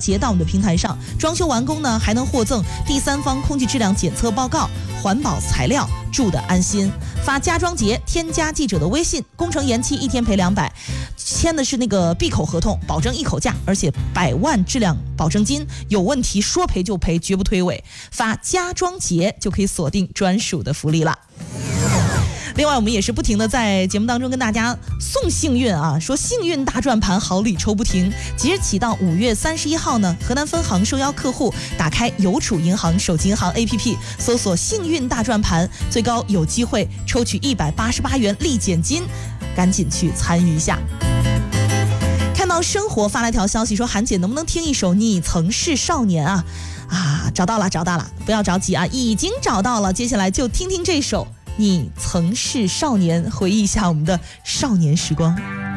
节到我们的平台上，装修完工呢还能获赠第三方空气质量检测报告、环保材料，住得安心。发家装节，添加记者的微信，工程延期1天赔200，签的是那个闭口合同，保证一口价，而且100万质量保证金，有问题说赔就赔，绝不推诿。发家装节就可以锁定专属的福利了。另外我们也是不停的在节目当中跟大家送幸运啊，说幸运大转盘好礼抽不停。即日起到5月31号呢，河南分行受邀客户打开邮储银行手机银行 APP， 搜索幸运大转盘，最高有机会抽取188元立减金，赶紧去参与一下。看到生活发来条消息说，韩姐能不能听一首你曾是少年啊？找到了，不要着急啊，已经找到了，接下来就听听这首你曾是少年，回忆一下我们的少年时光。